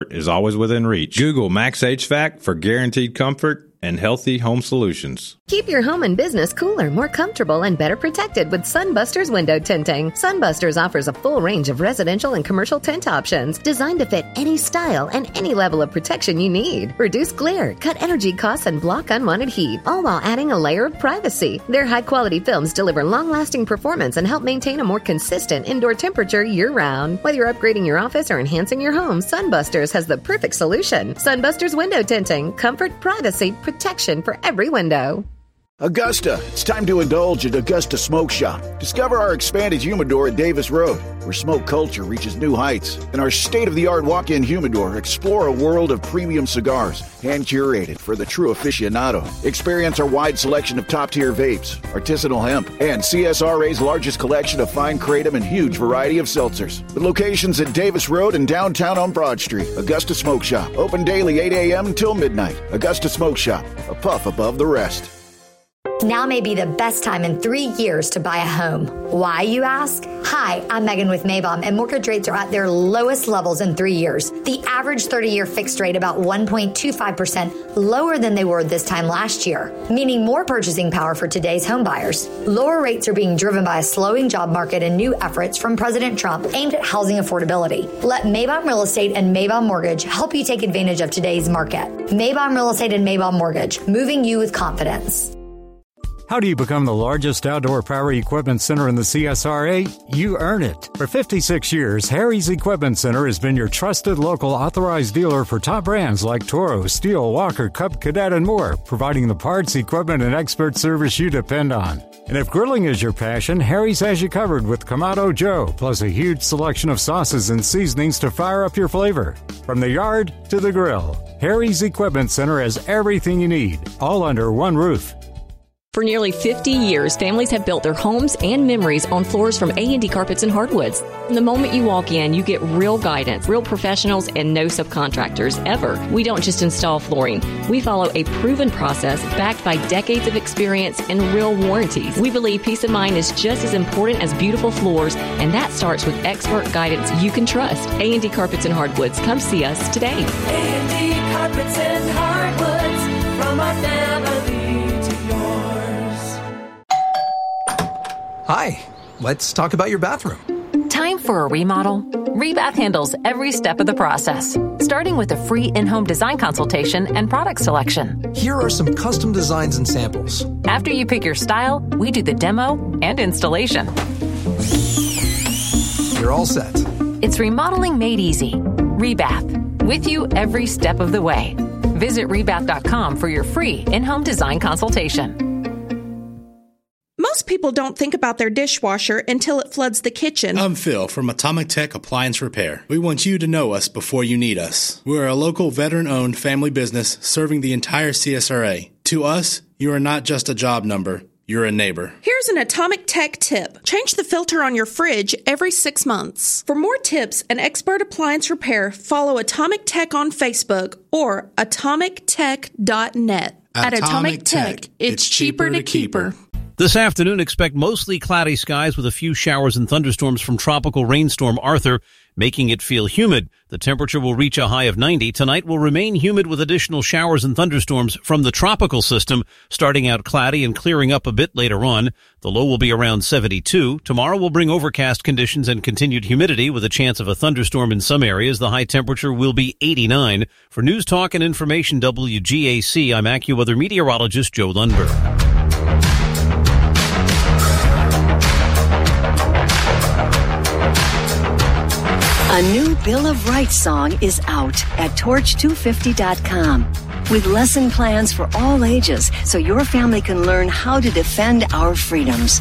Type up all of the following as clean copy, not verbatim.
is always within reach. Google Max HVAC for guaranteed comfort and healthy home solutions. Keep your home and business cooler, more comfortable, and better protected with Sunbusters window tinting. Sunbusters offers a full range of residential and commercial tint options designed to fit any style and any level of protection you need. Reduce glare, cut energy costs, and block unwanted heat, all while adding a layer of privacy. Their high-quality films deliver long-lasting performance and help maintain a more consistent indoor temperature year-round. Whether you're upgrading your office or enhancing your home, Sunbusters has the perfect solution. Sunbusters window tinting. Comfort, privacy, protection for every window. Augusta, it's time to indulge at Augusta Smoke Shop. Discover our expanded humidor at Davis Road, where smoke culture reaches new heights. In our state-of-the-art walk-in humidor, explore a world of premium cigars, hand-curated for the true aficionado. Experience our wide selection of top-tier vapes, artisanal hemp, and CSRA's largest collection of fine kratom and huge variety of seltzers. With locations at Davis Road and downtown on Broad Street, Augusta Smoke Shop. Open daily 8 a.m. until midnight. Augusta Smoke Shop, a puff above the rest. Now may be the best time in 3 years to buy a home. Why, you ask? Hi, I'm Megan with Maybaum, and mortgage rates are at their lowest levels in 3 years. The average 30-year fixed rate about 1.25% lower than they were this time last year, meaning more purchasing power for today's home buyers. Lower rates are being driven by a slowing job market and new efforts from President Trump aimed at housing affordability. Let Maybaum Real Estate and Maybaum Mortgage help you take advantage of today's market. Maybaum Real Estate and Maybaum Mortgage, moving you with confidence. How do you become the largest outdoor power equipment center in the CSRA? You earn it. For 56 years, Harry's Equipment Center has been your trusted local authorized dealer for top brands like Toro, Steel, Walker, Cub Cadet, and more, providing the parts, equipment, and expert service you depend on. And if grilling is your passion, Harry's has you covered with Kamado Joe, plus a huge selection of sauces and seasonings to fire up your flavor. From the yard to the grill, Harry's Equipment Center has everything you need, all under one roof. For nearly 50 years, families have built their homes and memories on floors from A&D Carpets and Hardwoods. From the moment you walk in, you get real guidance, real professionals, and no subcontractors, ever. We don't just install flooring. We follow a proven process backed by decades of experience and real warranties. We believe peace of mind is just as important as beautiful floors, and that starts with expert guidance you can trust. A&D Carpets and Hardwoods. Come see us today. A&D Carpets and Hardwoods, from our family to yours. Hi, let's talk about your bathroom. Time for a remodel? Rebath handles every step of the process, starting with a free in-home design consultation and product selection. Here are some custom designs and samples. After you pick your style, we do the demo and installation. You're all set. It's remodeling made easy. Rebath, with you every step of the way. Visit rebath.com for your free in-home design consultation. Most people don't think about their dishwasher until it floods the kitchen. I'm Phil from Atomic Tech Appliance Repair. We want you to know us before you need us. We're a local veteran-owned family business serving the entire CSRA. To us, you are not just a job number. You're a neighbor. Here's an Atomic Tech tip. Change the filter on your fridge every 6 months. For more tips and expert appliance repair, follow Atomic Tech on Facebook or atomictech.net. At Atomic Tech, it's cheaper to keep her. This afternoon, expect mostly cloudy skies with a few showers and thunderstorms from tropical rainstorm Arthur, making it feel humid. The temperature will reach a high of 90. Tonight will remain humid with additional showers and thunderstorms from the tropical system, starting out cloudy and clearing up a bit later on. The low will be around 72. Tomorrow will bring overcast conditions and continued humidity with a chance of a thunderstorm in some areas. The high temperature will be 89. For News Talk and Information WGAC, I'm AccuWeather meteorologist Joe Lundberg. A new Bill of Rights song is out at Torch250.com with lesson plans for all ages so your family can learn how to defend our freedoms.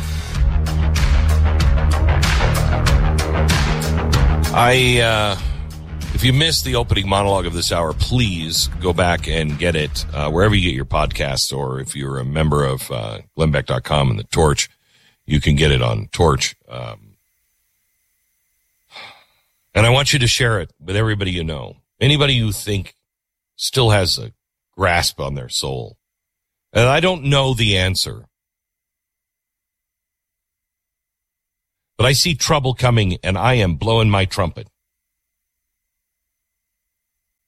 If you missed the opening monologue of this hour, please go back and get it wherever you get your podcasts, or if you're a member of glennbeck.com and the Torch, you can get it on Torch. And I want you to share it with everybody you know. Anybody you think still has a grasp on their soul. And I don't know the answer. But I see trouble coming, and I am blowing my trumpet.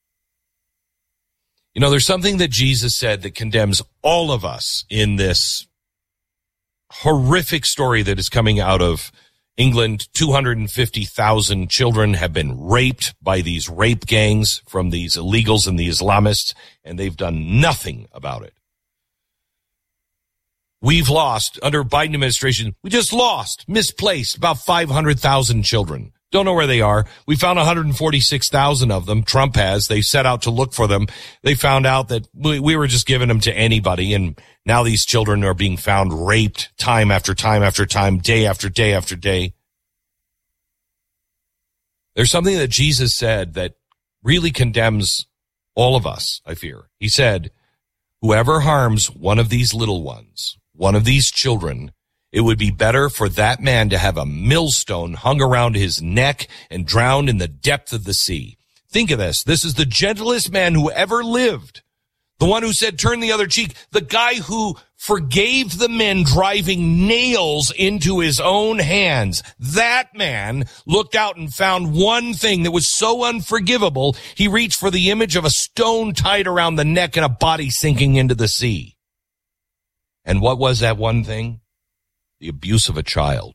You know, there's something that Jesus said that condemns all of us in this horrific story that is coming out of England. 250,000 children have been raped by these rape gangs from these illegals and the Islamists, and they've done nothing about it. We've lost, under Biden administration, we just lost, misplaced, about 500,000 children. Don't know where they are. We found 146,000 of them. Trump has. They set out to look for them. They found out that we were just giving them to anybody, and now these children are being found raped time after time after time, day after day after day. There's something that Jesus said that really condemns all of us, I fear. He said, whoever harms one of these little ones, one of these children, it would be better for that man to have a millstone hung around his neck and drowned in the depth of the sea. Think of this. This is the gentlest man who ever lived. The one who said, turn the other cheek. The guy who forgave the men driving nails into his own hands. That man looked out and found one thing that was so unforgivable, he reached for the image of a stone tied around the neck and a body sinking into the sea. And what was that one thing? The abuse of a child.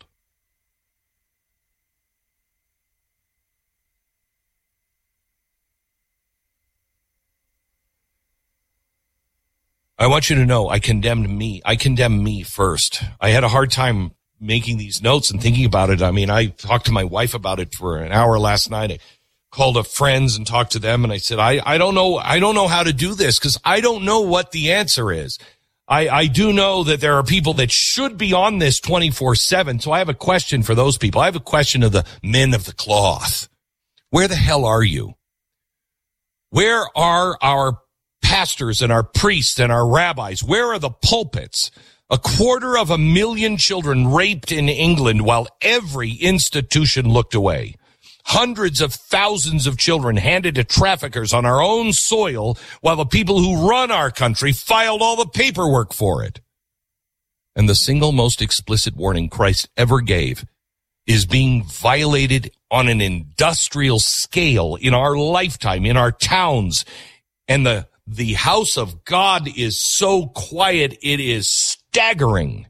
I want you to know I condemned me. I condemn me first. I had a hard time making these notes and thinking about it. I mean, I talked to my wife about it for an hour last night. I called up friends and talked to them, and I said, I don't know how to do this because I don't know what the answer is. I do know that there are people that should be on this 24/7. So I have a question for those people. I have a question of the men of the cloth. Where the hell are you? Where are our pastors and our priests and our rabbis? Where are the pulpits? 250,000 children raped in England while every institution looked away. Hundreds of thousands of children handed to traffickers on our own soil while the people who run our country filed all the paperwork for it. And the single most explicit warning Christ ever gave is being violated on an industrial scale in our lifetime, in our towns. And the house of God is so quiet, it is staggering.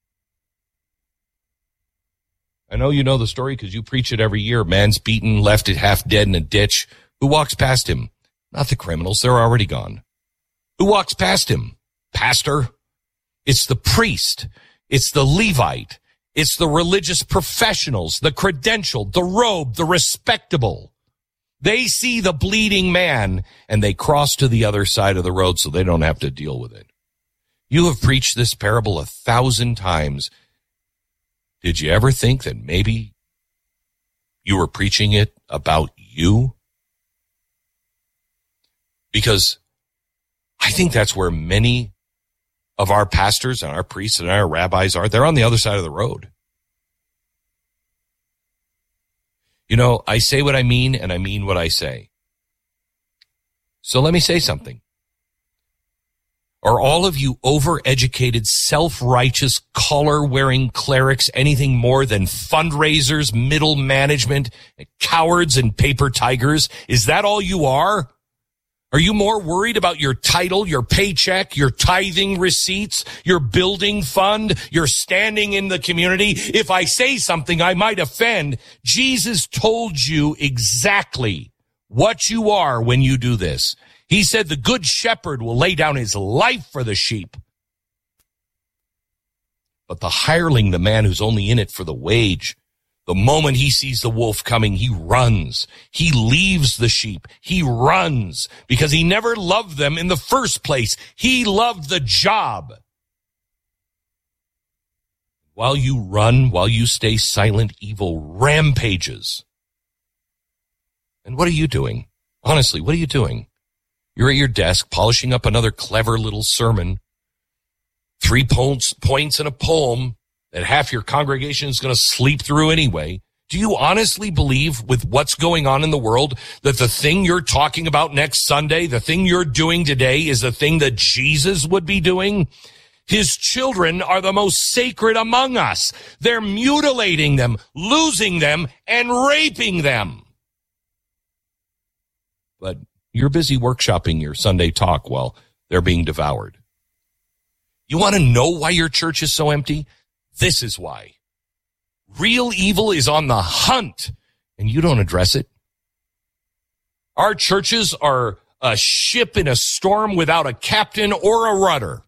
I know you know the story because you preach it every year. Man's beaten, left it half dead in a ditch. Who walks past him? Not the criminals. They're already gone. Who walks past him? Pastor? It's the priest. It's the Levite. It's the religious professionals, the credentialed, the robed, the respectable. They see the bleeding man and they cross to the other side of the road so they don't have to deal with it. You have preached this parable 1,000 times. Did you ever think that maybe you were preaching it about you? Because I think that's where many of our pastors and our priests and our rabbis are. They're on the other side of the road. You know, I say what I mean and I mean what I say. So let me say something. Are all of you overeducated, self-righteous, collar-wearing clerics anything more than fundraisers, middle management, cowards, and paper tigers? Is that all you are? Are you more worried about your title, your paycheck, your tithing receipts, your building fund, your standing in the community? If I say something I might offend, Jesus told you exactly what you are when you do this. He said the good shepherd will lay down his life for the sheep. But the hireling, the man who's only in it for the wage, the moment he sees the wolf coming, he runs. He leaves the sheep. He runs because he never loved them in the first place. He loved the job. While you run, while you stay silent, evil rampages. And what are you doing? Honestly, what are you doing? You're at your desk polishing up another clever little sermon, 3 points in a poem that half your congregation is going to sleep through anyway. Do you honestly believe with what's going on in the world that the thing you're talking about next Sunday, the thing you're doing today is the thing that Jesus would be doing? His children are the most sacred among us. They're mutilating them, losing them, and raping them. But You're busy workshopping your Sunday talk while they're being devoured. You want to know why your church is so empty? This is why. Real evil is on the hunt, and you don't address it. Our churches are a ship in a storm without a captain or a rudder.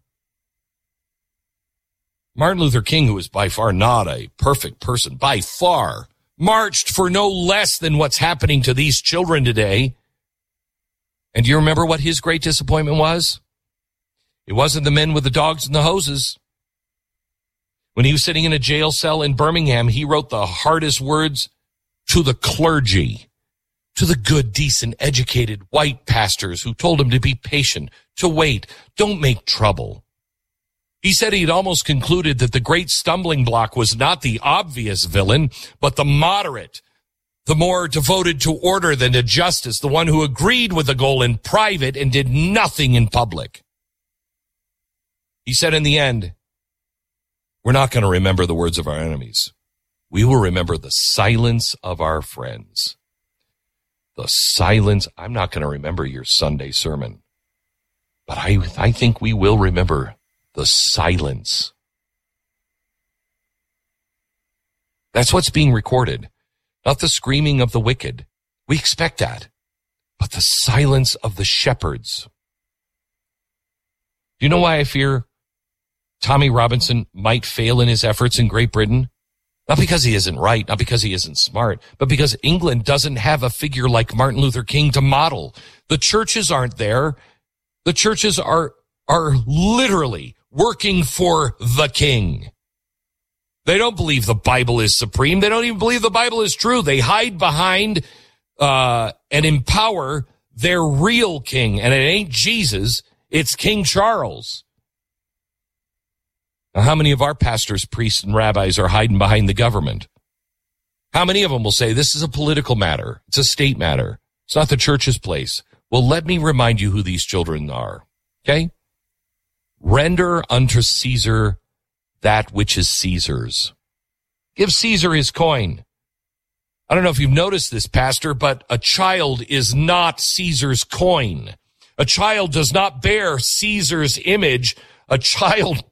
Martin Luther King, who is by far not a perfect person, by far, marched for no less than what's happening to these children today. And do you remember what his great disappointment was? It wasn't the men with the dogs and the hoses. When he was sitting in a jail cell in Birmingham, he wrote the hardest words to the clergy, to the good, decent, educated white pastors who told him to be patient, to wait, don't make trouble. He said he had almost concluded that the great stumbling block was not the obvious villain, but the moderate, the more devoted to order than to justice, the one who agreed with the goal in private and did nothing in public. He said in the end, we're not going to remember the words of our enemies. We will remember the silence of our friends. The silence. I'm not going to remember your Sunday sermon, but I think we will remember the silence. That's what's being recorded, not the screaming of the wicked. We expect that, but the silence of the shepherds. Do you know why I fear Tommy Robinson might fail in his efforts in Great Britain? Not because he isn't right, not because he isn't smart, but because England doesn't have a figure like Martin Luther King to model. The churches aren't there. The churches are literally working for the king. They don't believe the Bible is supreme. They don't even believe the Bible is true. They hide behind and empower their real king. And it ain't Jesus, it's King Charles. Now, how many of our pastors, priests, and rabbis are hiding behind the government? How many of them will say, this is a political matter. It's a state matter. It's not the church's place. Well, let me remind you who these children are, okay? Render unto Caesar that which is Caesar's. Give Caesar his coin. I don't know if you've noticed this, Pastor, but a child is not Caesar's coin. A child does not bear Caesar's image. A child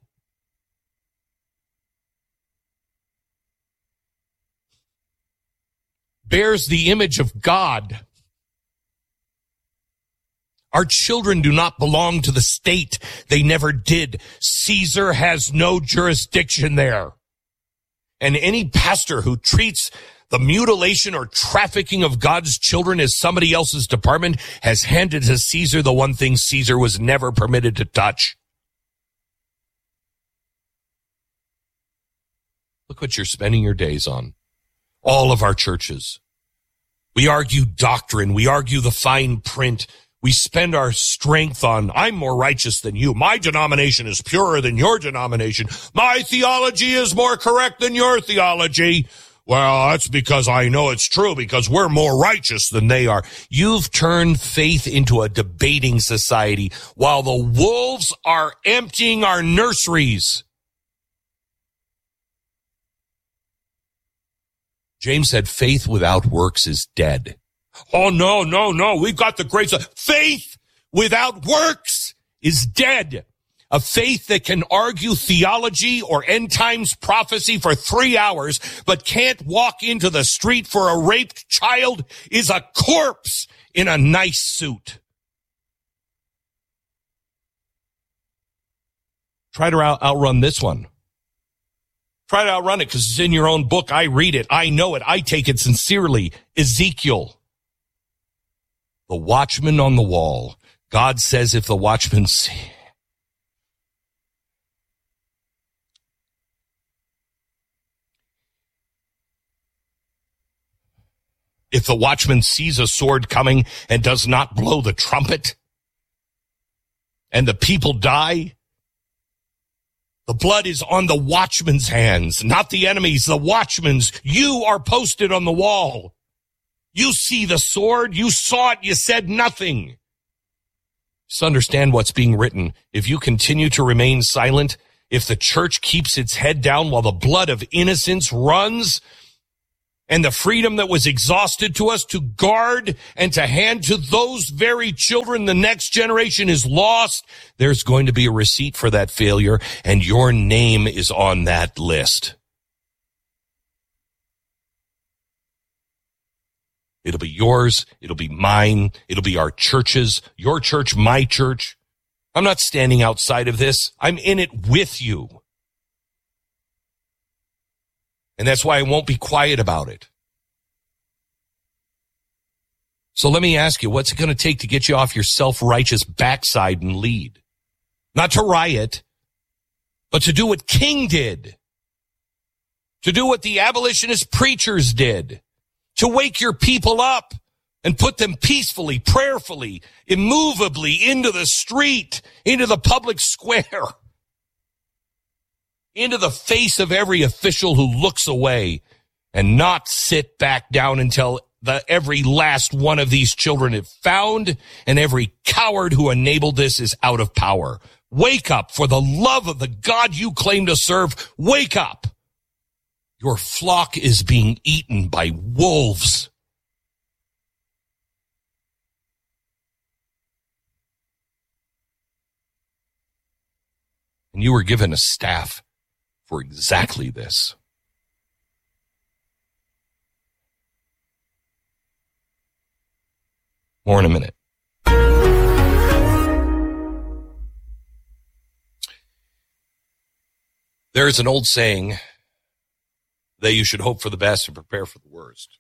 bears the image of God. Our children do not belong to the state. They never did. Caesar has no jurisdiction there. And any pastor who treats the mutilation or trafficking of God's children as somebody else's department has handed to Caesar the one thing Caesar was never permitted to touch. Look what you're spending your days on. All of our churches. We argue doctrine. We argue the fine print. We spend our strength on, I'm more righteous than you. My denomination is purer than your denomination. My theology is more correct than your theology. Well, that's because I know it's true, because we're more righteous than they are. You've turned faith into a debating society while the wolves are emptying our nurseries. James said faith without works is dead. Oh, no. We've got the grace of faith without works is dead. A faith that can argue theology or end times prophecy for 3 hours, but can't walk into the street for a raped child is a corpse in a nice suit. Try to outrun this one. Try to outrun it because it's in your own book. I read it. I know it. I take it sincerely. Ezekiel. The watchman on the wall. God says if the watchman sees a sword coming and does not blow the trumpet, and the people die, the blood is on the watchman's hands, not the enemy's, the watchman's. You are posted on the wall. You see the sword. You saw it. You said nothing. Just understand what's being written. If you continue to remain silent, if the church keeps its head down while the blood of innocents runs, and the freedom that was exhausted to us to guard and to hand to those very children the next generation is lost, there's going to be a receipt for that failure, and your name is on that list. It'll be yours. It'll be mine. It'll be our churches, your church, my church. I'm not standing outside of this. I'm in it with you. And that's why I won't be quiet about it. So let me ask you, what's it going to take to get you off your self-righteous backside and lead? Not to riot, but to do what King did. To do what the abolitionist preachers did. To wake your people up and put them peacefully, prayerfully, immovably into the street, into the public square, into the face of every official who looks away, and not sit back down until every last one of these children is found and every coward who enabled this is out of power. Wake up, for the love of the God you claim to serve. Wake up. Your flock is being eaten by wolves. And you were given a staff for exactly this. More in a minute. There is an old saying that you should hope for the best and prepare for the worst.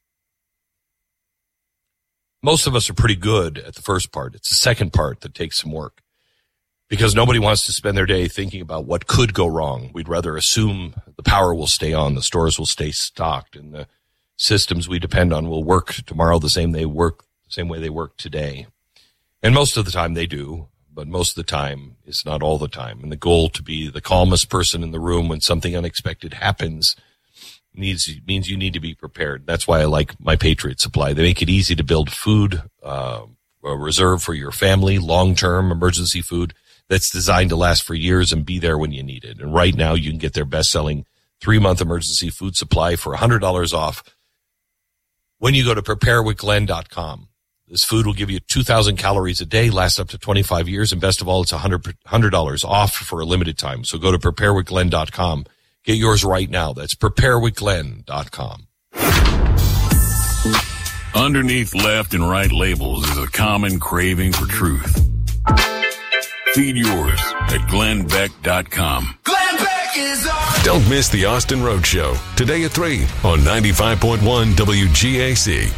Most of us are pretty good at the first part. It's the second part that takes some work, because nobody wants to spend their day thinking about what could go wrong. We'd rather assume the power will stay on, the stores will stay stocked, and the systems we depend on will work tomorrow the same way they work today. And most of the time they do, but most of the time it's not all the time. And the goal to be the calmest person in the room when something unexpected happens means you need to be prepared. That's why I like my Patriot Supply. They make it easy to build food, a reserve for your family, long-term emergency food that's designed to last for years and be there when you need it. And right now you can get their best-selling 3-month emergency food supply for $100 off when you go to preparewithglenn.com. This food will give you 2,000 calories a day, lasts up to 25 years, and best of all, it's $100 off for a limited time. So go to preparewithglenn.com. Get yours right now. That's preparewithglenn.com. Underneath left and right labels is a common craving for truth. Feed yours at glennbeck.com. Glenn Beck is on. Don't miss the Austin Road Show today at 3 on 95.1 WGAC.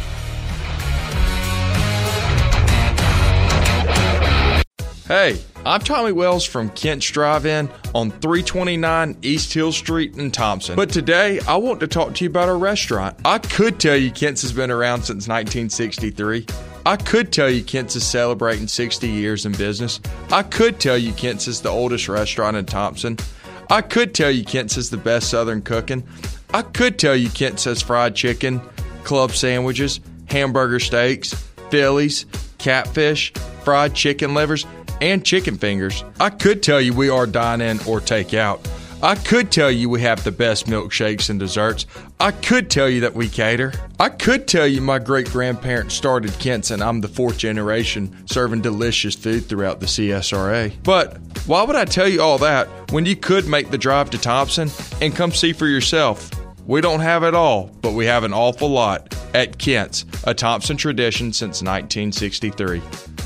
Hey, I'm Tommy Wells from Kent's Drive-In on 329 East Hill Street in Thompson. But today, I want to talk to you about our restaurant. I could tell you Kent's has been around since 1963. I could tell you Kent's is celebrating 60 years in business. I could tell you Kent's is the oldest restaurant in Thompson. I could tell you Kent's is the best Southern cooking. I could tell you Kent's has fried chicken, club sandwiches, hamburger steaks, Phillies, catfish, fried chicken livers, and chicken fingers. I could tell you we are dine-in or take-out. I could tell you we have the best milkshakes and desserts. I could tell you that we cater. I could tell you my great-grandparents started Kent's and I'm the 4th generation serving delicious food throughout the CSRA. But why would I tell you all that when you could make the drive to Thompson and come see for yourself? We don't have it all, but we have an awful lot at Kent's, a Thompson tradition since 1963.